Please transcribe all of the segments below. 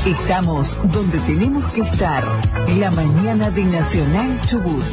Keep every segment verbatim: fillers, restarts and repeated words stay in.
Estamos donde tenemos que estar. La mañana de Nacional Chubut.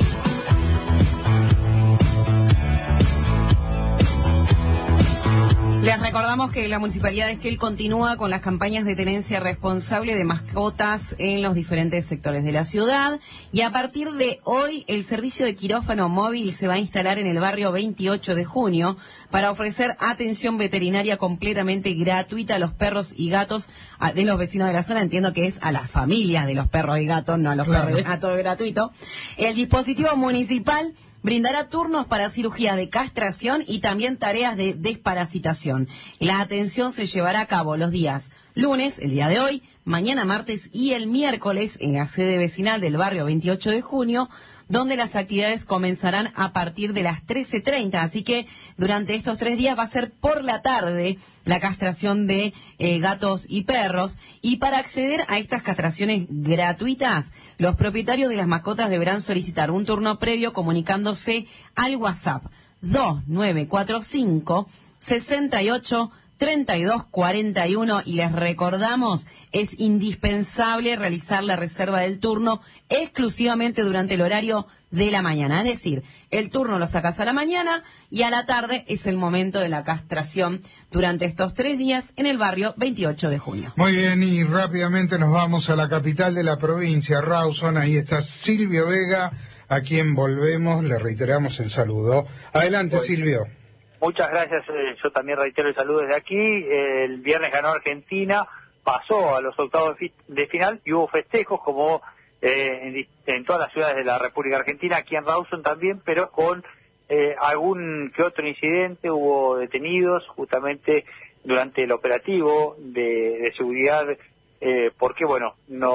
Les recordamos que la Municipalidad de Esquel continúa con las campañas de tenencia responsable de mascotas en los diferentes sectores de la ciudad, y a partir de hoy el servicio de quirófano móvil se va a instalar en el barrio veintiocho de junio para ofrecer atención veterinaria completamente gratuita a los perros y gatos de los vecinos de la zona. Entiendo que es a las familias de los perros y gatos, no a los claro. perros y gatos, gratuito. El dispositivo municipal brindará turnos para cirugía de castración y también tareas de desparasitación. La atención se llevará a cabo los días lunes, el día de hoy, mañana martes y el miércoles en la sede vecinal del barrio veintiocho de junio, donde las actividades comenzarán a partir de las trece treinta. Así que durante estos tres días va a ser por la tarde la castración de eh, gatos y perros. Y para acceder a estas castraciones gratuitas, los propietarios de las mascotas deberán solicitar un turno previo comunicándose al WhatsApp dos nueve cuatro cinco, seis ocho, treinta y dos cuarenta y uno, y les recordamos, es indispensable realizar la reserva del turno exclusivamente durante el horario de la mañana. Es decir, el turno lo sacas a la mañana y a la tarde es el momento de la castración durante estos tres días en el barrio veintiocho de junio. Muy bien, y rápidamente nos vamos a la capital de la provincia, Rawson. Ahí está Silvio Vega, a quien volvemos, le reiteramos el saludo. Adelante, pues, Silvio. Muchas gracias, eh, yo también reitero el saludo desde aquí. Eh, el viernes ganó Argentina, pasó a los octavos de, de final y hubo festejos como eh, en, en todas las ciudades de la República Argentina, aquí en Rawson también, pero con eh, algún que otro incidente. Hubo detenidos justamente durante el operativo de, de seguridad, eh, porque bueno,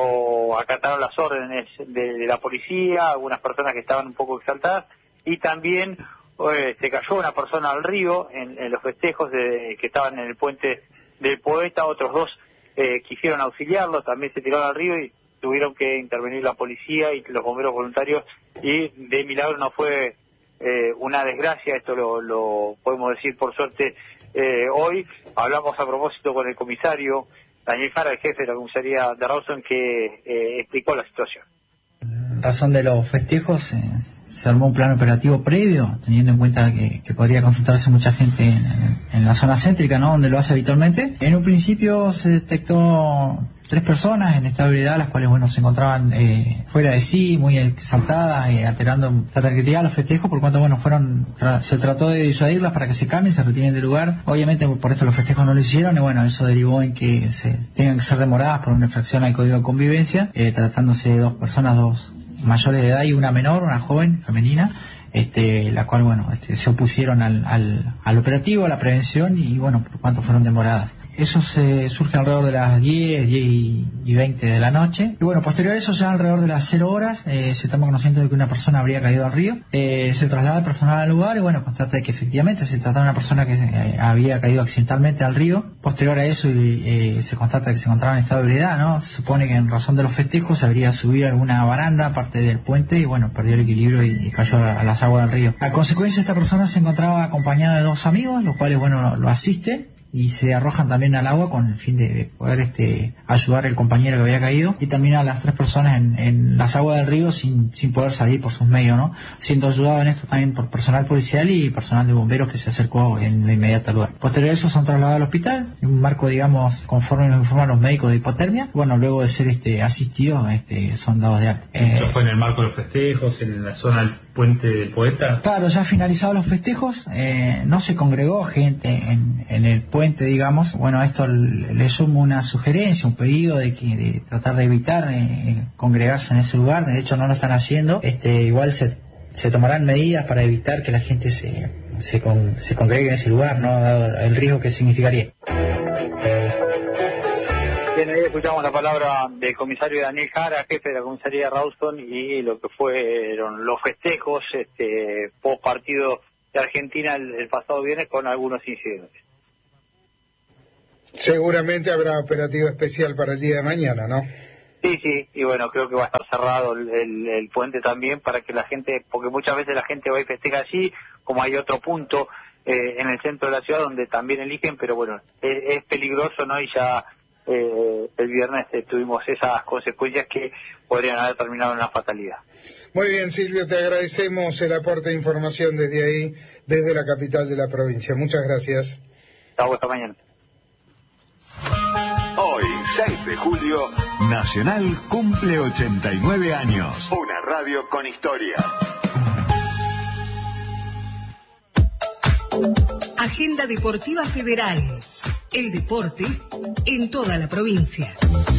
no acataron las órdenes de, de la policía, algunas personas que estaban un poco exaltadas, y también Eh, se cayó una persona al río en, en los festejos de, que estaban en el puente del Poeta. Otros dos eh, quisieron auxiliarlo, también se tiraron al río y tuvieron que intervenir la policía y los bomberos voluntarios, y de milagro no fue eh, una desgracia. Esto lo, lo podemos decir por suerte. Eh, hoy hablamos a propósito con el comisario Daniel Jara, el jefe de la comisaría de Rawson, que eh, explicó la situación. En razón de los festejos, eh... se armó un plan operativo previo, teniendo en cuenta que, que podría concentrarse mucha gente en, en, en la zona céntrica, ¿no?, donde lo hace habitualmente. En un principio se detectó tres personas en estabilidad, las cuales, bueno, se encontraban eh, fuera de sí, muy exaltadas, eh, alterando la tranquilidad de los festejos, por cuanto, bueno, fueron tra se trató de disuadirlas para que se cambien, se retiren del lugar. Obviamente, por esto los festejos no lo hicieron, y bueno, eso derivó en que se tengan que ser demoradas por una infracción al Código de Convivencia, eh, tratándose de dos personas, dos mayores de edad y una menor, una joven femenina, este, la cual, bueno, este, se opusieron al, al, al operativo, a la prevención, y bueno, por cuanto fueron demoradas. Eso se surge alrededor de las diez, diez y veinte de la noche. Y bueno, posterior a eso, ya alrededor de las cero horas, eh, se toma conocimiento de que una persona habría caído al río. Eh, se traslada el personal al lugar y bueno, constata de que efectivamente se trataba de una persona que eh, había caído accidentalmente al río. Posterior a eso, eh, se constata que se encontraba en estado de ebriedad, ¿no? Se supone que en razón de los festejos se habría subido a alguna baranda, aparte del puente, y bueno, perdió el equilibrio y, y cayó a, a las aguas del río. A consecuencia, esta persona se encontraba acompañada de dos amigos, los cuales, bueno, lo, lo asisten y se arrojan también al agua con el fin de, de poder este ayudar al compañero que había caído, y también a las tres personas en, en las aguas del río sin, sin poder salir por sus medios, ¿no? Siendo ayudado en esto también por personal policial y personal de bomberos que se acercó en la inmediata lugar. Posterior a eso son trasladados al hospital, en un marco, digamos, conforme nos informan los médicos de hipotermia. Bueno, luego de ser este asistidos, este son dados de alta. ¿Esto eh, fue en el marco de los festejos, en la zona del puente del Poeta? Claro, ya finalizados los festejos, eh, no se congregó gente en, en el puente, digamos. Bueno, a esto le sumo una sugerencia, un pedido de que de tratar de evitar eh, congregarse en ese lugar. De hecho, no lo están haciendo. Este, igual se, se tomarán medidas para evitar que la gente se, se, con, se congregue en ese lugar, ¿no?, dado el riesgo que significaría. Bien, ahí escuchamos la palabra del comisario Daniel Jara, jefe de la comisaría de Rawson, y lo que fueron los festejos este, post partido de Argentina el, el pasado viernes, con algunos incidentes. Seguramente habrá operativo especial para el día de mañana, ¿no? Sí, sí, y bueno, creo que va a estar cerrado el, el, el puente también para que la gente, porque muchas veces la gente va y festeja allí, como hay otro punto eh, en el centro de la ciudad donde también eligen, pero bueno, es, es peligroso, ¿no? Y ya eh, eh, el viernes eh, tuvimos esas consecuencias que podrían haber terminado en una fatalidad. Muy bien, Silvio, te agradecemos el aporte de información desde ahí, desde la capital de la provincia. Muchas gracias. Hasta esta mañana. Hoy, seis de julio, Nacional cumple ochenta y nueve años. Una radio con historia. Agenda Deportiva Federal. El deporte en toda la provincia.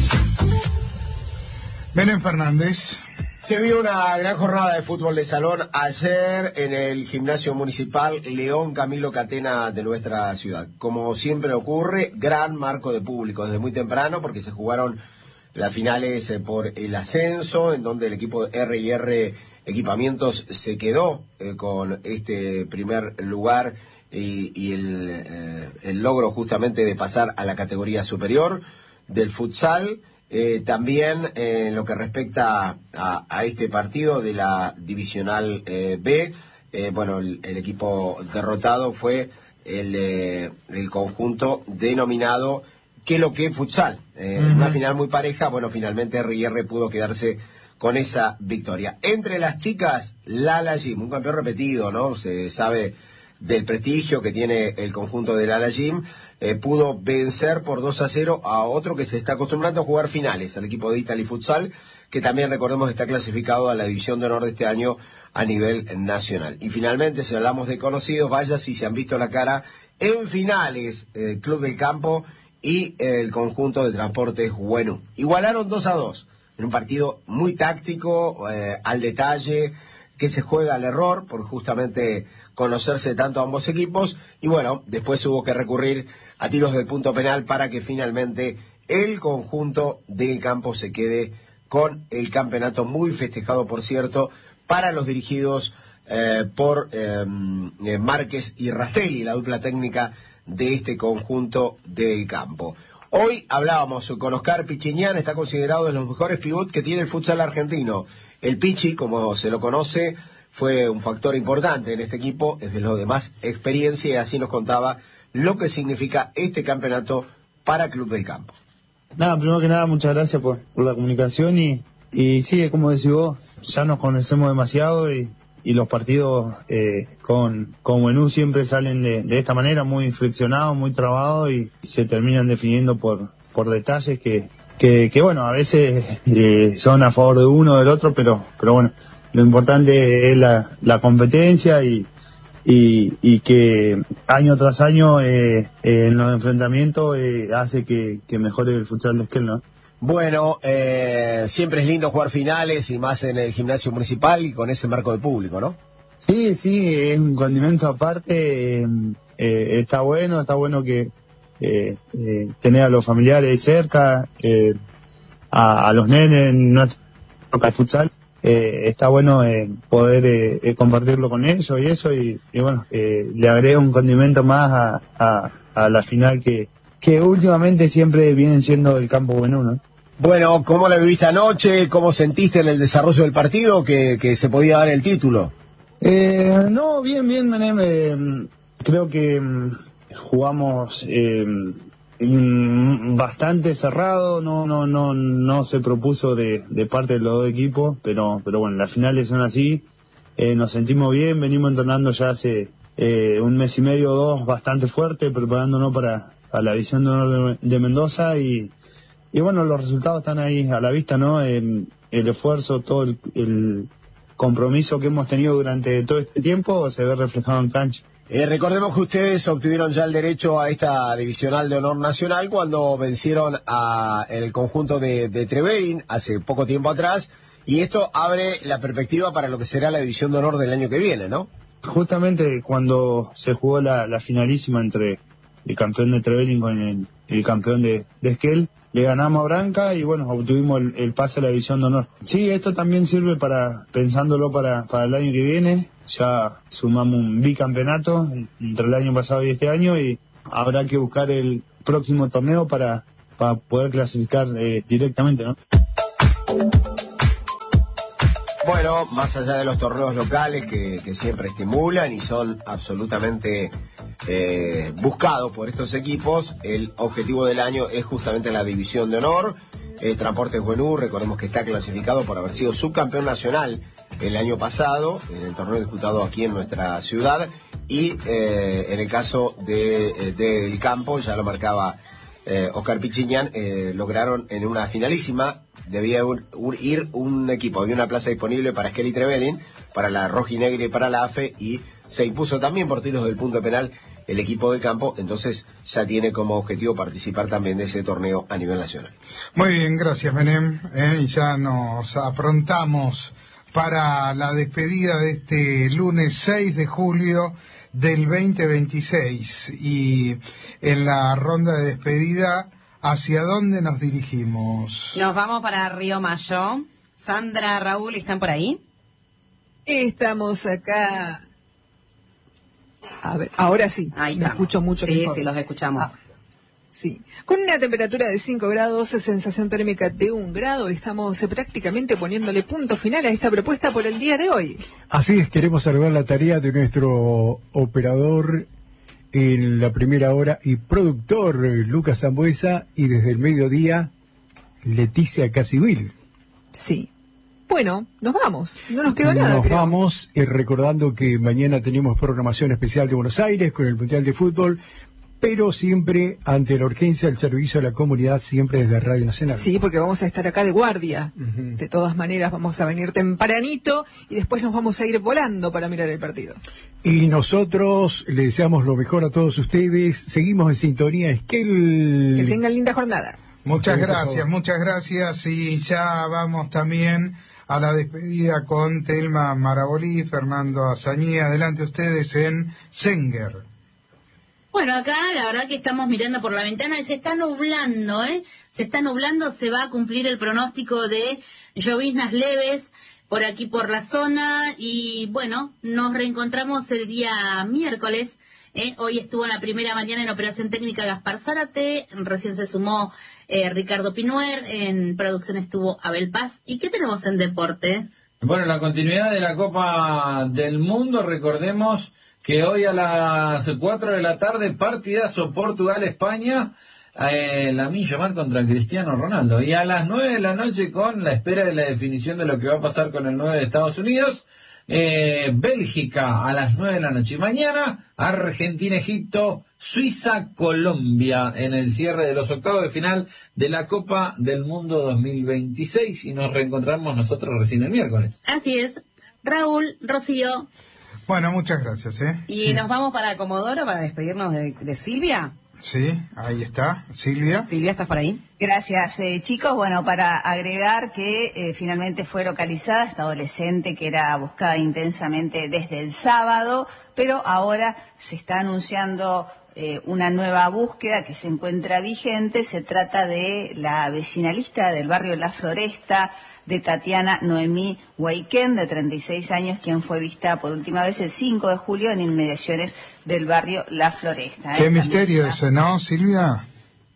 Menem Fernández. Se vio una gran jornada de fútbol de salón ayer en el gimnasio municipal León Camilo Catena de nuestra ciudad. Como siempre ocurre, gran marco de público desde muy temprano porque se jugaron las finales por el ascenso, en donde el equipo R y R Equipamientos se quedó eh, con este primer lugar y, y el, eh, el logro justamente de pasar a la categoría superior del futsal. Eh, también eh, en lo que respecta a, a este partido de la Divisional eh, B, eh, bueno, el, el equipo derrotado fue el, eh, el conjunto denominado Que lo que futsal. Eh, uh-huh. Una final muy pareja, bueno, finalmente R y R pudo quedarse con esa victoria. Entre las chicas, Lala Gym, un campeón repetido, ¿no? Se sabe del prestigio que tiene el conjunto de Lala Gym. Eh, pudo vencer por dos a cero a otro que se está acostumbrando a jugar finales, al equipo de Italy Futsal, que también recordemos está clasificado a la División de Honor de este año a nivel nacional. Y finalmente, si hablamos de conocidos, vaya si se han visto la cara en finales, eh, Club del Campo y eh, el conjunto de Transportes Bueno. Igualaron dos a dos, en un partido muy táctico, eh, al detalle, que se juega al error, por justamente conocerse tanto a ambos equipos, y bueno, después hubo que recurrir a tiros del punto penal para que finalmente el conjunto del campo se quede con el campeonato, muy festejado por cierto, para los dirigidos eh, por eh, Márquez y Rastelli, la dupla técnica de este conjunto del campo. Hoy hablábamos con Oscar Pichiñán, está considerado de los mejores pivots que tiene el futsal argentino. El Pichi, como se lo conoce, fue un factor importante en este equipo, es de los de más experiencia, y así nos contaba lo que significa este campeonato para Club del Campo. Nada, primero que nada, muchas gracias por, por la comunicación y, y sí, como decís vos, ya nos conocemos demasiado y, y los partidos eh, con, con Buenú siempre salen de, de esta manera, muy friccionados, muy trabados y, y se terminan definiendo por, por detalles que, que, que bueno, a veces eh, son a favor de uno o del otro, pero, pero bueno, lo importante es la, la competencia y Y, y que año tras año eh, eh, en los enfrentamientos eh, hace que, que mejore el futsal de Esquel, ¿no? Bueno, eh, siempre es lindo jugar finales y más en el gimnasio municipal y con ese marco de público, ¿no? Sí, sí, es un condimento aparte, eh, eh, está bueno, está bueno que eh, eh, tener a los familiares cerca, eh, a, a los nenes, no toca el futsal. Eh, está bueno eh, poder eh, eh, compartirlo con ellos y eso, y, y bueno, eh, le agrega un condimento más a, a, a la final que, que últimamente siempre vienen siendo el campo Buenú, ¿no? Bueno, ¿cómo la viviste anoche? ¿Cómo sentiste en el desarrollo del partido que, que se podía dar el título? Eh, no, bien, bien, Menem, eh, creo que eh, jugamos eh, bastante cerrado, no no no no se propuso de, de parte de los dos equipos, pero pero bueno, las finales son así, eh, nos sentimos bien, venimos entrenando ya hace eh, un mes y medio o dos bastante fuerte, preparándonos para, para la División de Honor de, de Mendoza y, y bueno, los resultados están ahí a la vista, ¿no? El, el esfuerzo, todo el, el compromiso que hemos tenido durante todo este tiempo se ve reflejado en cancha. Eh, recordemos que ustedes obtuvieron ya el derecho a esta divisional de honor nacional cuando vencieron a el conjunto de, de Trevelin hace poco tiempo atrás, y esto abre la perspectiva para lo que será la división de honor del año que viene, ¿no? Justamente cuando se jugó la, la finalísima entre el campeón de Trevelin con el, el campeón de, de Esquel, le ganamos a Branca y bueno, obtuvimos el, el pase a la división de honor. Sí, esto también sirve para, pensándolo para, para el año que viene. Ya sumamos un bicampeonato entre el año pasado y este año y habrá que buscar el próximo torneo para, para poder clasificar eh, directamente, ¿no? Bueno, más allá de los torneos locales que, que siempre estimulan y son absolutamente eh, buscado por estos equipos. El objetivo del año es justamente la división de honor. Eh, Transportes Buenú, recordemos que está clasificado por haber sido subcampeón nacional el año pasado, en el torneo disputado aquí en nuestra ciudad, y eh, en el caso de, eh, del campo, ya lo marcaba eh, Oscar Pichiñán, eh, lograron en una finalísima, debía un, un, ir un equipo, había una plaza disponible para Skelly Trevelin, para la Rojinegra y para la A F E, y se impuso también por tiros del punto penal el equipo del campo, entonces ya tiene como objetivo participar también de ese torneo a nivel nacional. Muy bien, gracias Menem, eh, y ya nos aprontamos para la despedida de este lunes seis de julio del veinte veintiséis, y en la ronda de despedida, ¿hacia dónde nos dirigimos? Nos vamos para Río Mayo. Sandra, Raúl, ¿están por ahí? Estamos acá. A ver, ahora sí, ahí me escucho mucho. Sí, sí, los escuchamos. Ah, sí, con una temperatura de cinco grados, sensación térmica de un grado, estamos eh, prácticamente poniéndole punto final a esta propuesta por el día de hoy. Así es, queremos saludar la tarea de nuestro operador en la primera hora y productor Lucas Zambuesa, y desde el mediodía Leticia Casibil. Sí. Bueno, nos vamos, no nos quedó nada. Nos creo. vamos, eh, recordando que mañana tenemos programación especial de Buenos Aires con el Mundial de Fútbol, pero siempre ante la urgencia del servicio a la comunidad, siempre desde Radio Nacional. Sí, porque vamos a estar acá de guardia. Uh-huh. De todas maneras vamos a venir tempranito y después nos vamos a ir volando para mirar el partido. Y nosotros le deseamos lo mejor a todos ustedes, seguimos en sintonía. Es que el... Que tengan linda jornada. Muchas gracias, muchas gracias, y ya vamos también a la despedida con Telma Marabolí, Fernando Azañí. Adelante ustedes en Senger. Bueno, acá la verdad que estamos mirando por la ventana y se está nublando, ¿eh? Se está nublando, se va a cumplir el pronóstico de lloviznas leves por aquí por la zona, y bueno, nos reencontramos el día miércoles. ¿eh? Hoy estuvo en la primera mañana en operación técnica Gaspar Zárate, recién se sumó Eh, Ricardo Pinuer, en producción estuvo Abel Paz. ¿Y qué tenemos en deporte? Bueno, la continuidad de la Copa del Mundo, recordemos que hoy a las cuatro de la tarde, partidazo Portugal-España, eh, la Millamar contra Cristiano Ronaldo, y a las nueve de la noche, con la espera de la definición de lo que va a pasar con el nueve de Estados Unidos, eh, Bélgica a las nueve de la noche, y mañana Argentina-Egipto, Suiza-Colombia en el cierre de los octavos de final de la Copa del Mundo dos mil veintiséis, y nos reencontramos nosotros recién el miércoles. Así es. Raúl, Rocío. Bueno, muchas gracias. ¿eh? Y sí. nos vamos para Comodoro para despedirnos de, de Silvia. Sí, ahí está, Silvia. Silvia, ¿estás por ahí? Gracias, eh, chicos. Bueno, para agregar que eh, finalmente fue localizada esta adolescente que era buscada intensamente desde el sábado, pero ahora se está anunciando eh, una nueva búsqueda que se encuentra vigente. Se trata de la vecinalista del barrio La Floresta, de Tatiana Noemí Huayquén, de treinta y seis años, quien fue vista por última vez el cinco de julio en inmediaciones del barrio La Floresta. Qué ¿eh? misterio ese, ¿no, Silvia?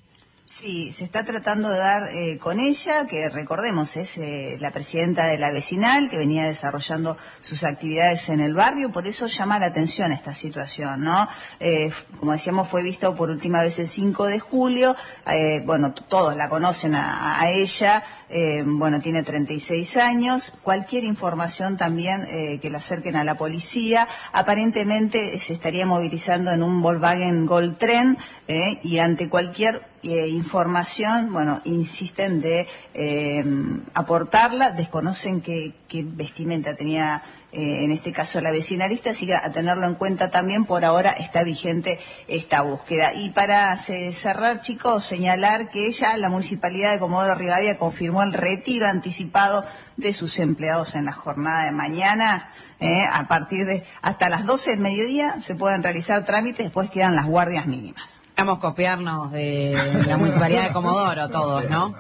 Sí, se está tratando de dar eh, con ella, que recordemos es eh, la presidenta de la vecinal, que venía desarrollando sus actividades en el barrio, por eso llama la atención esta situación, ¿no? Eh, como decíamos, fue visto por última vez el cinco de julio, eh, bueno, todos la conocen a, a ella, eh, bueno, tiene treinta y seis años, cualquier información también eh, que la acerquen a la policía. Aparentemente se estaría movilizando en un Volkswagen Gol Tren, eh, y ante cualquier Eh, información, bueno, insisten de eh, aportarla, desconocen qué, qué vestimenta tenía eh, en este caso la vecinalista, así que a tenerlo en cuenta también. Por ahora está vigente esta búsqueda. Y para cerrar, chicos, señalar que ya la Municipalidad de Comodoro Rivadavia confirmó el retiro anticipado de sus empleados en la jornada de mañana. Eh, a partir de hasta las doce del mediodía se pueden realizar trámites, después quedan las guardias mínimas. Vamos a copiarnos de la Municipalidad de Comodoro todos, ¿no?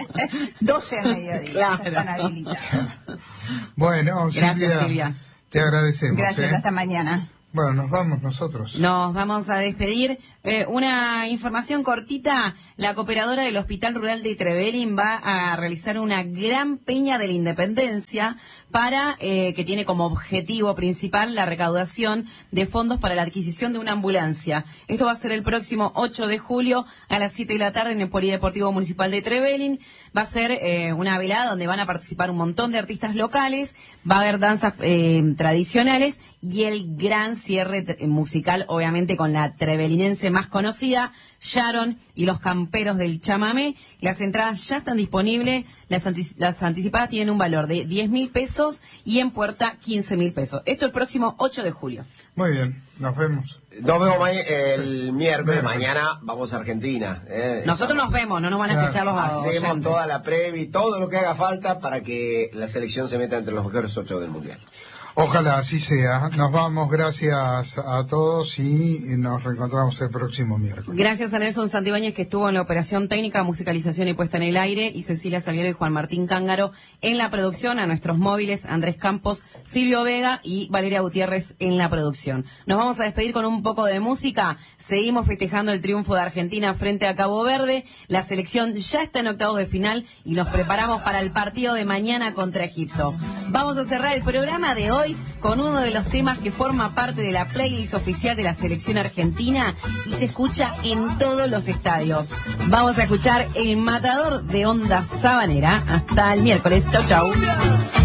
doce al mediodía, claro. Ya están habilitados. Bueno, Gracias, Silvia, Silvia. te agradecemos. Gracias, ¿eh? hasta mañana. Bueno, nos vamos nosotros. Nos vamos a despedir. Eh, una información cortita. La cooperadora del Hospital Rural de Trevelin va a realizar una gran peña de la Independencia para eh, que tiene como objetivo principal la recaudación de fondos para la adquisición de una ambulancia. Esto va a ser el próximo ocho de julio a las siete de la tarde en el Polideportivo Municipal de Trevelin. Va a ser eh, una velada donde van a participar un montón de artistas locales, va a haber danzas eh, tradicionales y el gran cierre musical, obviamente con la trevelinense más conocida, Sharon y los camperos del chamamé. Las entradas ya están disponibles, las, antic las anticipadas tienen un valor de diez mil pesos y en puerta quince mil pesos. Esto el próximo ocho de julio. Muy bien, nos vemos. Nos vemos el miércoles, mañana vamos a Argentina. Eh. Nosotros nos vemos, no nos van a escuchar los Hacemos oyentes. toda la previa y todo lo que haga falta para que la selección se meta entre los mejores ocho del Mundial. Ojalá así sea. Nos vamos, gracias a todos y nos reencontramos el próximo miércoles. Gracias a Nelson Santibáñez, que estuvo en la operación técnica, musicalización y puesta en el aire, y Cecilia Salguero y Juan Martín Cángaro en la producción, a nuestros móviles Andrés Campos, Silvio Vega y Valeria Gutiérrez en la producción. Nos vamos a despedir con un poco de música. Seguimos festejando el triunfo de Argentina frente a Cabo Verde. La selección ya está en octavos de final y nos preparamos para el partido de mañana contra Egipto. Vamos a cerrar el programa de hoy con uno de los temas que forma parte de la playlist oficial de la selección argentina y se escucha en todos los estadios. Vamos a escuchar El Matador de Onda Sabanera. Hasta el miércoles. Chau, chau.